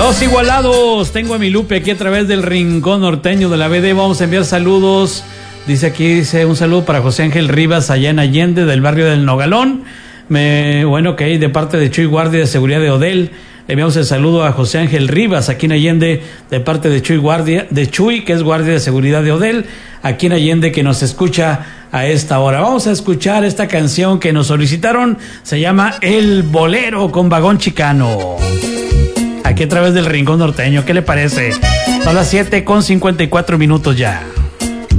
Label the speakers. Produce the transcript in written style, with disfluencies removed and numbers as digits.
Speaker 1: Los igualados, tengo a mi Lupe aquí a través del Rincón Norteño de la BD. Vamos a enviar saludos. Dice un saludo para José Ángel Rivas allá en Allende, del barrio del Nogalón. De parte de Chuy Guardia de Seguridad de Odel. Le enviamos el saludo a José Ángel Rivas aquí en Allende, de parte de Chuy, que es guardia de seguridad de Odel, aquí en Allende, que nos escucha a esta hora. Vamos a escuchar esta canción que nos solicitaron. Se llama El Bolero con Vagón Chicano. Aquí a través del Rincón Norteño. ¿Qué le parece? Son las 7:54 ya.